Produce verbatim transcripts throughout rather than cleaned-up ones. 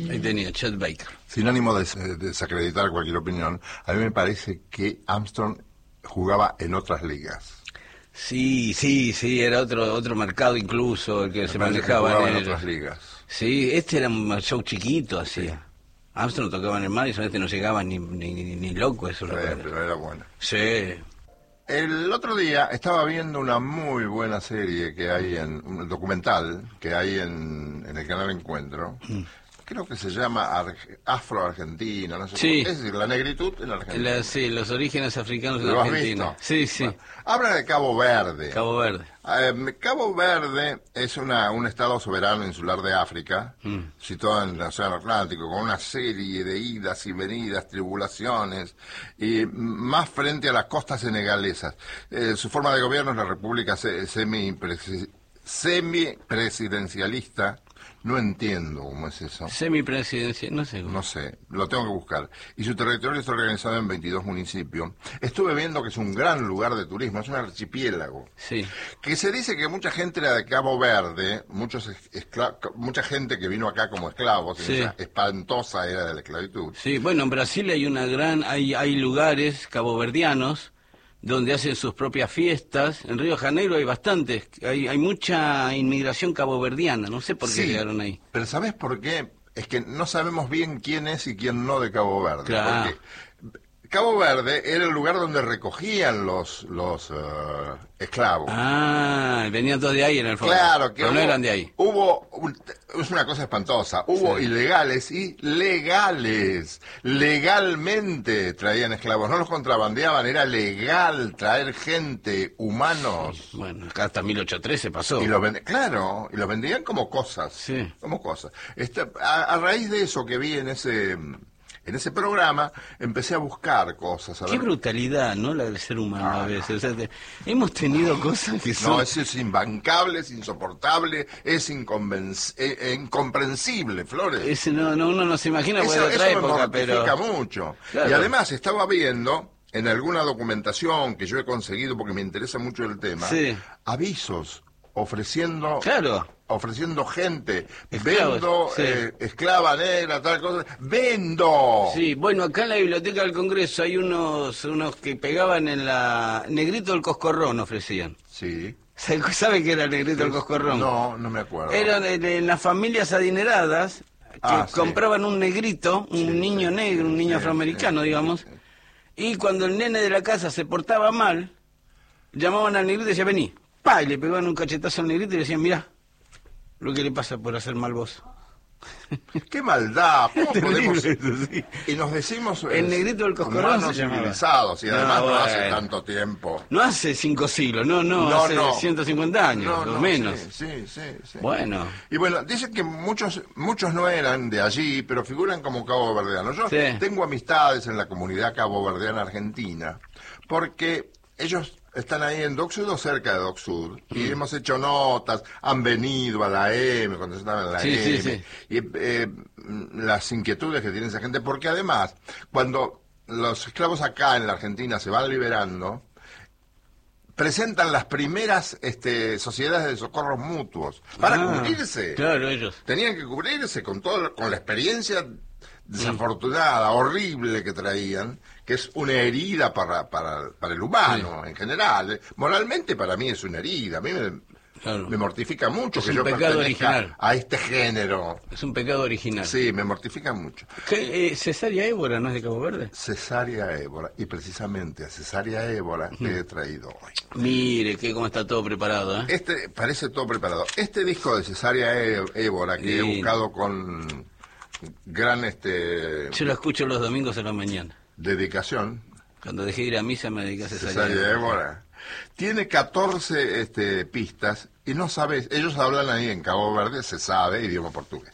Ahí tenía, Chet Baker. Sin ánimo de, de desacreditar cualquier opinión, a mí me parece que Armstrong jugaba en otras ligas. Sí, sí, sí, era otro otro mercado incluso el que Me se parece que manejaba jugaba en en ellos. otras ligas. Sí, este era un show chiquito, hacía. Sí. Armstrong tocaba en el Madison, este no llegaba ni, ni, ni, ni loco, eso Sí, lo era. pero era bueno. Sí. El otro día estaba viendo una muy buena serie que hay en, un documental que hay en, en el canal Encuentro. Mm. Creo que se llama Ar- Afro-Argentina, no sé Sí. cómo. Es decir, la negritud en Argentina. La, sí, los orígenes africanos de ¿Lo has Argentina. visto? Sí, sí. Bueno, habla de Cabo Verde. Cabo Verde. Eh, Cabo Verde es una, un estado soberano insular de África, Mm. situado en el Océano Atlántico, con una serie de idas y venidas, tribulaciones, y más frente a las costas senegalesas. Eh, su forma de gobierno es la república se- semi-presi- semipresidencialista. No entiendo cómo es eso. Semipresidencia, no sé cómo. No sé, lo tengo que buscar. Y su territorio está organizado en veintidós municipios. Estuve viendo que es un gran lugar de turismo, es un archipiélago. Sí. Que se dice que mucha gente era de Cabo Verde, muchos escla- mucha gente que vino acá como esclavos, en Sí. esa espantosa era de la esclavitud. Sí, bueno, en Brasil hay una gran, hay, hay lugares caboverdianos donde hacen sus propias fiestas. En Río de Janeiro hay bastantes, hay, hay mucha inmigración caboverdiana, no sé por qué Sí, llegaron ahí. pero ¿sabes por qué? Es que no sabemos bien quién es y quién no de Cabo Verde. Claro. Porque Cabo Verde era el lugar donde recogían los, los eh, esclavos. Ah, venían todos de ahí en el fondo. Claro, que pero hubo, no eran de ahí. Hubo, un- es una cosa espantosa, hubo Sí. ilegales y legales. Legalmente traían esclavos, no los contrabandeaban, era legal traer gente, humanos. Bueno, acá hasta mil ochocientos trece pasó. Y los vend- claro, y los vendían como cosas. Sí. Como cosas. Esta- a, a raíz de eso que vi en ese, en ese programa, empecé a buscar cosas. A Qué ver- brutalidad, ¿no? La del ser humano Ah, a veces. O sea, te- hemos tenido cosas que son... No, eso es imbancable, es insoportable, es inconven- eh, eh, incomprensible, Flores. Ese no, no, uno no se imagina porque Eso, de otra eso me época, mortifica pero... mucho. Claro. Y además estaba viendo en alguna documentación que yo he conseguido porque me interesa mucho el tema, Sí. avisos ofreciendo Claro. ofreciendo gente, Esclavos, vendo sí. eh, esclava negra, tal cosa, vendo. Sí, bueno, acá en la Biblioteca del Congreso hay unos unos que pegaban en la... Negrito del Coscorrón ofrecían. Sí. ¿Sabe, sabe qué era el Negrito del Coscorrón? No, no me acuerdo. Eran en, en las familias adineradas que Ah, sí. compraban un negrito, un Sí, niño sí, negro, un niño sí, afroamericano, sí, digamos, sí, sí. y cuando el nene de la casa se portaba mal, llamaban al negrito y decían, vení, pa, y le pegaban un cachetazo al negrito y le decían, mirá, lo que le pasa por hacer mal vos. ¡Qué maldad! ¿Cómo podemos...? Terrible eso, sí. Y nos decimos... El eh, negrito del Coscorrón humanos se llamaba. civilizados, y No, además no, hace bueno. tanto tiempo. No hace cinco siglos, no, no, No, hace no. ciento cincuenta años, No, o no, menos. Sí, sí, sí, sí. Bueno. Y bueno, dicen que muchos muchos no eran de allí, pero figuran como caboverdianos. Yo Sí. tengo amistades en la comunidad caboverdiana argentina, porque ellos están ahí en Dock Sud o cerca de Dock Sud, y Mm. hemos hecho notas, han venido a la M, cuando se estaban en la Sí, sí, M, sí. y eh, las inquietudes que tiene esa gente, porque además, cuando los esclavos acá en la Argentina se van liberando, presentan las primeras este, sociedades de socorros mutuos para Ah, cubrirse. Claro, ellos. Tenían que cubrirse con todo, con la experiencia desafortunada, horrible que traían, que es una herida para, para, para el humano en general. Moralmente para mí es una herida. A mí me, Claro. me mortifica mucho Es que un yo pecado pertenezca original. a este género. Es un pecado original. Sí, me mortifica mucho. ¿Qué, eh, Cesárea Évora no es de Cabo Verde? Cesárea Évora, y precisamente a Cesárea Évora te he traído hoy. Mire, que cómo está todo preparado, ¿eh? Este parece todo preparado. Este disco de Cesárea E- Évora que he Lindo. buscado con gran este Yo lo escucho los domingos a la mañana. dedicación, Cuando dejé de ir a misa me dediqué a Cesárea Cesárea Évora, tiene catorce este, pistas y no sabes, ellos hablan ahí en Cabo Verde, se sabe, idioma portugués.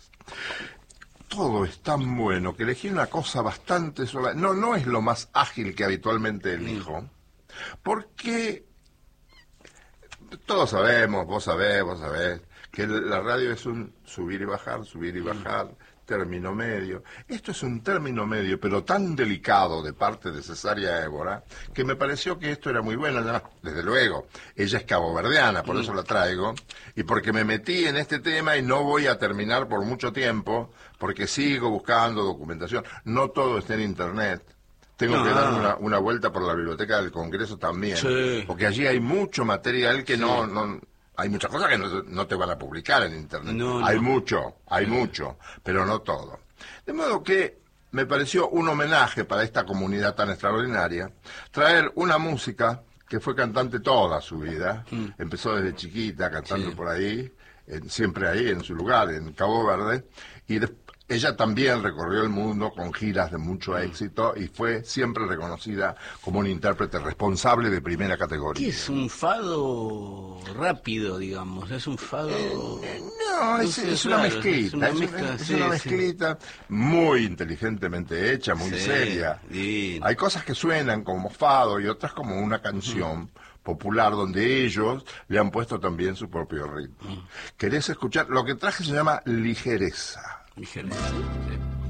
Todo es tan bueno que elegí una cosa bastante sola. No, no es lo más ágil que habitualmente elijo, porque todos sabemos, vos sabés, vos sabés, que la radio es un subir y bajar, subir y bajar, término medio. Esto es un término medio, pero tan delicado de parte de Cesárea Évora, que me pareció que esto era muy bueno. Además, desde luego, ella es caboverdiana, por eso la traigo, y porque me metí en este tema y no voy a terminar por mucho tiempo, porque sigo buscando documentación. No todo está en Internet. Tengo no. que dar una, una vuelta por la Biblioteca del Congreso también, sí. porque allí hay mucho material que sí. no... no hay muchas cosas que no, no te van a publicar en Internet. No, hay no. mucho, hay sí. mucho, pero no todo. De modo que me pareció un homenaje para esta comunidad tan extraordinaria traer una música que fue cantante toda su vida. Mm. Empezó desde chiquita cantando sí. por ahí, en, siempre ahí en su lugar, en Cabo Verde, y después ella también recorrió el mundo con giras de mucho éxito y fue siempre reconocida como un intérprete responsable de primera categoría. ¿Qué es un fado rápido, digamos? ¿Es un fado...? Eh, eh, no, es, es, es una claro, mezclita, es una, es, mezcla, es, sí, es una mezclita sí. muy inteligentemente hecha, muy sí, seria. Divino. Hay cosas que suenan como fado y otras como una canción uh-huh. popular donde ellos le han puesto también su propio ritmo. Uh-huh. ¿Querés escuchar? Lo que traje se llama Ligereza. Ligereza, sí.